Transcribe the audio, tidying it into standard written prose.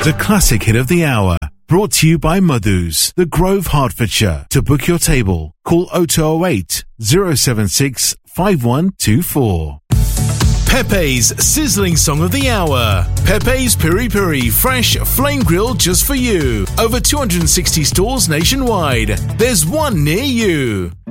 The classic hit of the hour. Brought to you by Madhu's, The Grove, Hertfordshire. To book your table, call 0208 076 5124. Pepe's sizzling song of the hour. Pepe's Piri Piri, fresh, flame grilled just for you. Over 260 stores nationwide. There's one near you.